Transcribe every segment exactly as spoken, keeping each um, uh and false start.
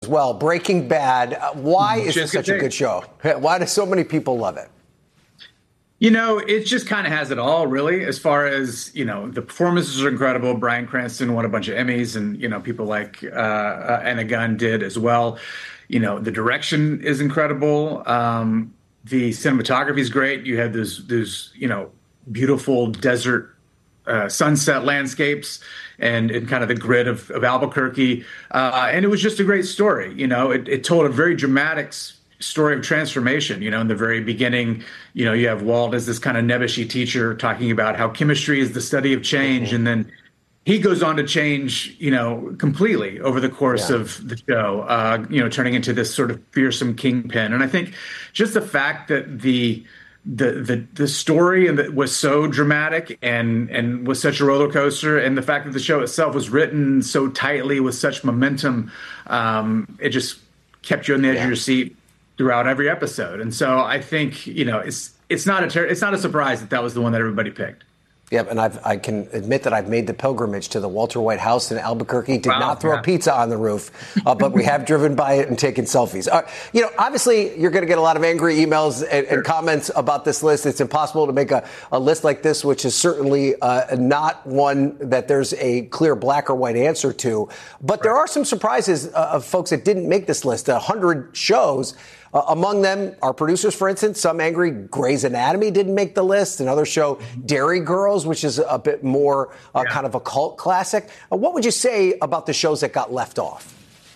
well. Breaking Bad. Uh, why is this such a good show? Why do so many people love it? You know, it just kind of has it all, really, as far as, you know, the performances are incredible. Bryan Cranston won a bunch of Emmys, and, you know, people like uh, uh, Anna Gunn did as well. You know, the direction is incredible. Um, the cinematography is great. You have those, those you know, beautiful desert uh, sunset landscapes and, and kind of the grid of, of Albuquerque. Uh, and it was just a great story. You know, it, it told a very dramatic story of transformation. You know, in the very beginning, you know, you have Walt as this kind of nebbishy teacher talking about how chemistry is the study of change. Mm-hmm. And then he goes on to change, you know, completely over the course yeah. of the show, uh, you know, turning into this sort of fearsome kingpin. And I think just the fact that the the the the story and that was so dramatic and and was such a roller coaster, and the fact that the show itself was written so tightly with such momentum, um, it just kept you on the edge yeah. of your seat throughout every episode. And so I think, you know, it's it's not a ter- it's not a surprise that that was the one that everybody picked. Yep, and I've, I can admit that I've made the pilgrimage to the Walter White house in Albuquerque. Did wow, not throw yeah. a pizza on the roof, uh, but we have driven by it and taken selfies. Uh, you know, obviously, you're going to get a lot of angry emails and, and comments about this list. It's impossible to make a, a list like this, which is certainly uh, not one that there's a clear black or white answer to. But right. there are some surprises uh, of folks that didn't make this list. A hundred shows. Uh, among them, our producers, for instance, some angry Grey's Anatomy didn't make the list. Another show, Dairy Girls, which is a bit more uh, yeah. kind of a cult classic. Uh, what would you say about the shows that got left off?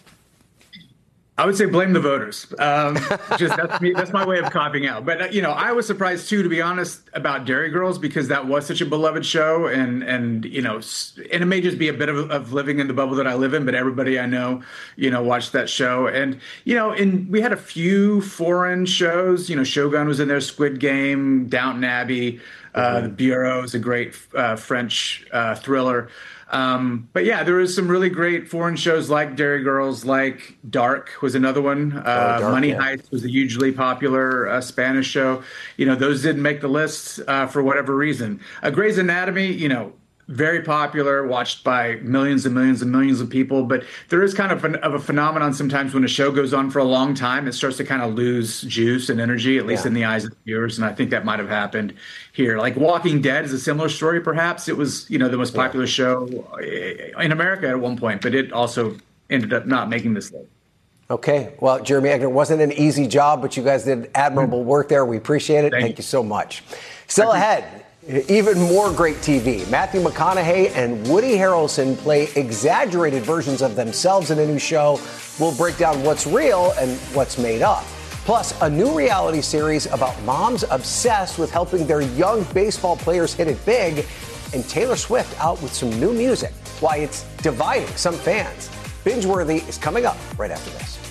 I would say blame the voters. Um, just that's me. That's my way of copping out. But uh, you know, I was surprised too, to be honest, about Dairy Girls, because that was such a beloved show, and and you know, and it may just be a bit of, of living in the bubble that I live in. But everybody I know, you know, watched that show, and you know, and we had a few foreign shows. You know, Shogun was in there, Squid Game, Downton Abbey, uh, mm-hmm. The Bureau is a great uh, French uh, thriller. Um, but yeah, there was some really great foreign shows like Dairy Girls, like Dark was another one. Uh, oh, Dark, Money yeah. Heist was a hugely popular uh, Spanish show. You know, those didn't make the list uh, for whatever reason. Uh, Grey's Anatomy, you know, very popular, watched by millions and millions and millions of people. But there is kind of, an, of a phenomenon sometimes when a show goes on for a long time, it starts to kind of lose juice and energy, at least yeah. in the eyes of the viewers. And I think that might have happened here. Like Walking Dead is a similar story, perhaps. It was, you know, the most popular yeah. show in America at one point, but it also ended up not making this list. Okay. Well, Jeremy Agner, it wasn't an easy job, but you guys did admirable mm-hmm. work there. We appreciate it. Thank, Thank you. you so much. Still ahead. Even more great T V. Matthew McConaughey and Woody Harrelson play exaggerated versions of themselves in a new show. We'll break down what's real and what's made up. Plus, a new reality series about moms obsessed with helping their young baseball players hit it big. And Taylor Swift out with some new music. Why it's dividing some fans. Binge-worthy is coming up right after this.